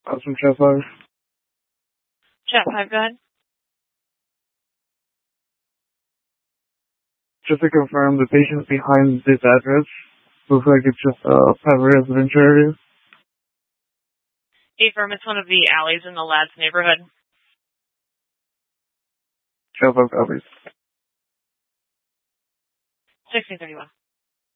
From Chat 5. Chat 5, go ahead. Just to confirm, the patient behind this address looks like it's just a private residential area. Affirm, it's one of the alleys in the Lads neighborhood. Chat 5 copies. 1631.